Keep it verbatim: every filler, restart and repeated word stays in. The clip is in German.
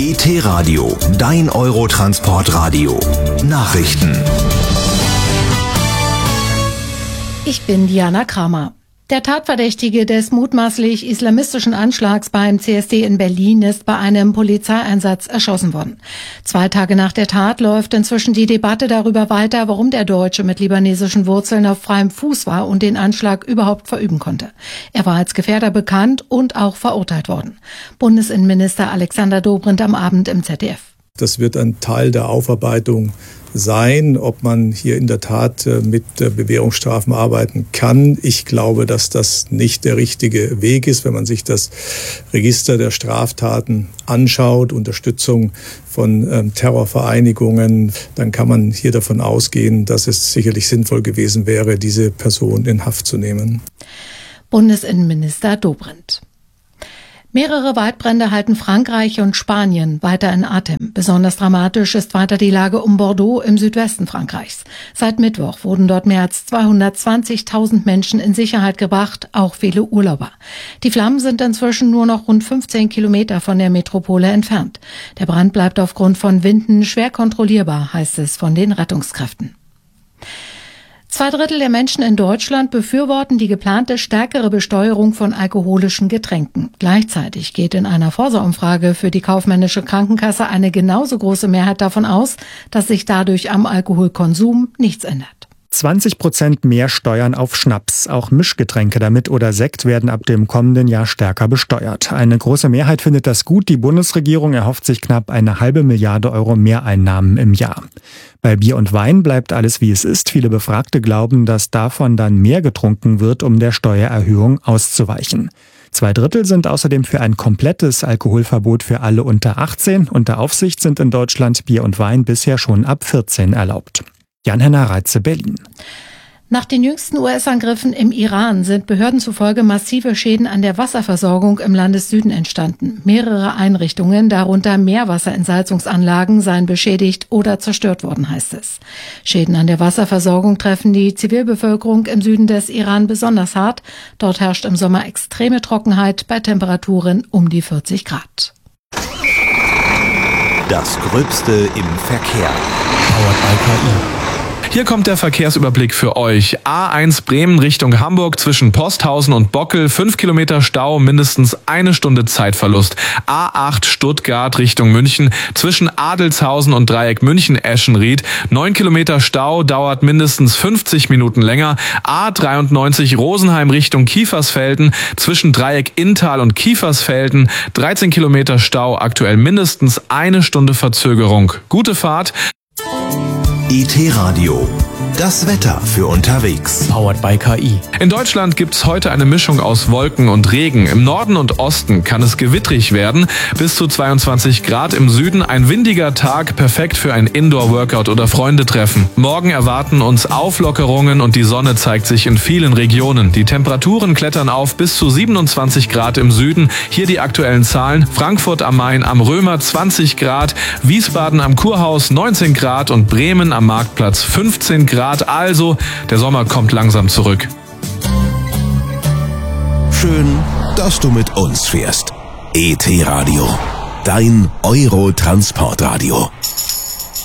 E T-Radio, dein Eurotransportradio. Nachrichten. Ich bin Diana Kramer. Der Tatverdächtige des mutmaßlich islamistischen Anschlags beim C S D in Berlin ist bei einem Polizeieinsatz erschossen worden. Zwei Tage nach der Tat läuft inzwischen die Debatte darüber weiter, warum der Deutsche mit libanesischen Wurzeln auf freiem Fuß war und den Anschlag überhaupt verüben konnte. Er war als Gefährder bekannt und auch verurteilt worden. Bundesinnenminister Alexander Dobrindt am Abend im Z D F. Das wird ein Teil der Aufarbeitung sein, ob man hier in der Tat mit Bewährungsstrafen arbeiten kann. Ich glaube, dass das nicht der richtige Weg ist, wenn man sich das Register der Straftaten anschaut, Unterstützung von ähm, Terrorvereinigungen, dann kann man hier davon ausgehen, dass es sicherlich sinnvoll gewesen wäre, diese Person in Haft zu nehmen. Bundesinnenminister Dobrindt. Mehrere Waldbrände halten Frankreich und Spanien weiter in Atem. Besonders dramatisch ist weiter die Lage um Bordeaux im Südwesten Frankreichs. Seit Mittwoch wurden dort mehr als zweihundertzwanzigtausend Menschen in Sicherheit gebracht, auch viele Urlauber. Die Flammen sind inzwischen nur noch rund fünfzehn Kilometer von der Metropole entfernt. Der Brand bleibt aufgrund von Winden schwer kontrollierbar, heißt es von den Rettungskräften. Zwei Drittel der Menschen in Deutschland befürworten die geplante stärkere Besteuerung von alkoholischen Getränken. Gleichzeitig geht in einer Forsa-Umfrage für die kaufmännische Krankenkasse eine genauso große Mehrheit davon aus, dass sich dadurch am Alkoholkonsum nichts ändert. zwanzig Prozent mehr Steuern auf Schnaps. Auch Mischgetränke damit oder Sekt werden ab dem kommenden Jahr stärker besteuert. Eine große Mehrheit findet das gut. Die Bundesregierung erhofft sich knapp eine halbe Milliarde Euro Mehreinnahmen im Jahr. Bei Bier und Wein bleibt alles wie es ist. Viele Befragte glauben, dass davon dann mehr getrunken wird, um der Steuererhöhung auszuweichen. Zwei Drittel sind außerdem für ein komplettes Alkoholverbot für alle unter achtzehn. Unter Aufsicht sind in Deutschland Bier und Wein bisher schon ab vierzehn erlaubt. Jan-Henner Reitze, Berlin. Nach den jüngsten U S-Angriffen im Iran sind Behörden zufolge massive Schäden an der Wasserversorgung im Landessüden entstanden. Mehrere Einrichtungen, darunter Meerwasserentsalzungsanlagen, seien beschädigt oder zerstört worden, heißt es. Schäden an der Wasserversorgung treffen die Zivilbevölkerung im Süden des Iran besonders hart. Dort herrscht im Sommer extreme Trockenheit bei Temperaturen um die vierzig Grad. Das Gröbste im Verkehr. Powered by K I. Hier kommt der Verkehrsüberblick für euch. A eins Bremen Richtung Hamburg zwischen Posthausen und Bockel, fünf Kilometer Stau, mindestens eine Stunde Zeitverlust. A acht Stuttgart Richtung München zwischen Adelshausen und Dreieck München-Eschenried, neun Kilometer Stau, dauert mindestens fünfzig Minuten länger. A dreiundneunzig Rosenheim Richtung Kiefersfelden zwischen Dreieck Inntal und Kiefersfelden, dreizehn Kilometer Stau, aktuell mindestens eine Stunde Verzögerung. Gute Fahrt. E T-Radio, das Wetter für unterwegs. Powered by K I. In Deutschland gibt's heute eine Mischung aus Wolken und Regen. Im Norden und Osten kann es gewittrig werden. Bis zu zweiundzwanzig Grad im Süden. Ein windiger Tag, perfekt für ein Indoor-Workout oder Freundetreffen. Morgen erwarten uns Auflockerungen und die Sonne zeigt sich in vielen Regionen. Die Temperaturen klettern auf bis zu siebenundzwanzig Grad im Süden. Hier die aktuellen Zahlen. Frankfurt am Main am Römer zwanzig Grad, Wiesbaden am Kurhaus neunzehn Grad und Bremen am Marktplatz fünfzehn Grad. Also, der Sommer kommt langsam zurück. Schön, dass du mit uns fährst. E T-Radio, dein Eurotransportradio.